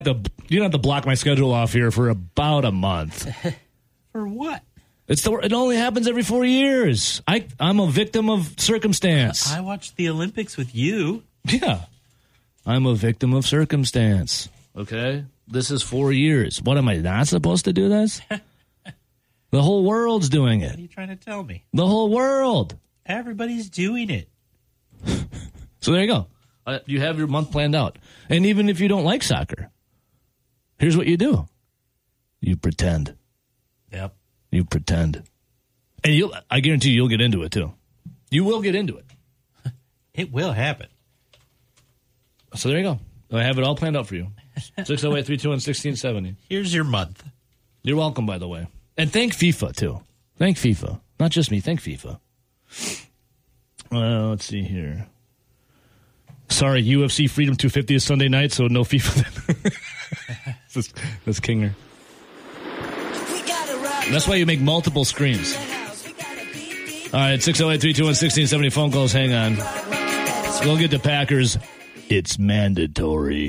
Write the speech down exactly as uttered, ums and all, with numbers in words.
The, you don't have to block my schedule off here for about a month. For what? It's the, it only happens every four years. I, I'm a victim of circumstance. I watched the Olympics with you. Yeah. I'm a victim of circumstance. Okay? This is four years. What, am I not supposed to do this? The whole world's doing it. What are you trying to tell me? The whole world. Everybody's doing it. So there you go. Uh, you have your month planned out. And even if you don't like soccer, here's what you do. You pretend. Yep. You pretend. And you'll, I guarantee you, you'll get into it, too. You will get into it. It will happen. So there you go. I have it all planned out for you. six oh eight, three two one, one six seven oh. Here's your month. You're welcome, by the way. And thank FIFA, too. Thank FIFA. Not just me. Thank FIFA. Uh, let's see here. Sorry, U F C Freedom two fifty is Sunday night, so no FIFA. that's, that's Kinger. That's why you make multiple screens. All right, six oh eight, three two one, one six seven oh phone calls. Hang on. We'll get to Packers. It's mandatory.